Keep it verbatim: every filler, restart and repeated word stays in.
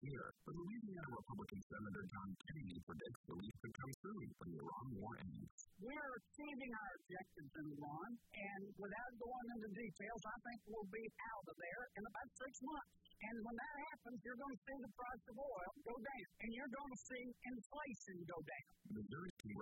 year. But Louisiana Republican Senator John Kennedy predicts relief could come soon when the Iran war ends. We're achieving our objectives in Iran, and without going into details, I think we'll be out of there in about six months. And when that happens, you're going to see the price of oil go down, and you're going to see inflation go down. Missouri's